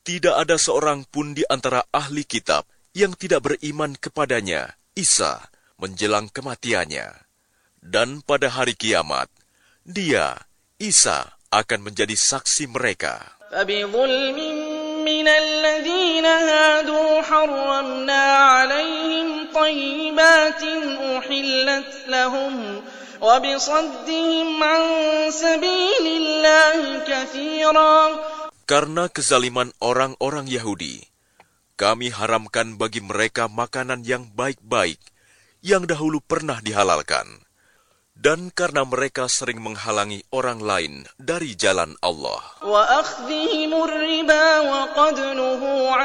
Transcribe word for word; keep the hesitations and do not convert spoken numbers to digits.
Tidak ada seorang pun di antara ahli kitab yang tidak beriman kepadanya, Isa, menjelang kematiannya. Dan pada hari kiamat, dia, Isa, akan menjadi saksi mereka. فَبِظُلْمٍ مِّنَ الَّذِينَ هَادُوا حَرَّمْنَا عَلَيْهِمْ طَيِّبَاتٍ أُحِلَّتْ لَهُمْ وَبِصَدِّهِمْ عَن سَبِيلِ اللَّهِ كَثِيرًا. Karena kezaliman orang-orang Yahudi, kami haramkan bagi mereka makanan yang baik-baik yang dahulu pernah dihalalkan. Dan karena mereka sering menghalangi orang lain dari jalan Allah. وَأَخْذِهِمُ الرِّبَا وَقَدْ نُهُوا